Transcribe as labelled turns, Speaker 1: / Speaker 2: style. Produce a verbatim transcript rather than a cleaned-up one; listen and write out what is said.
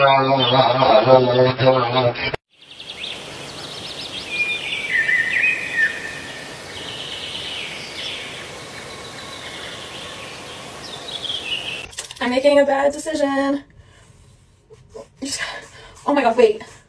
Speaker 1: I'm making a bad decision. Oh my god, wait.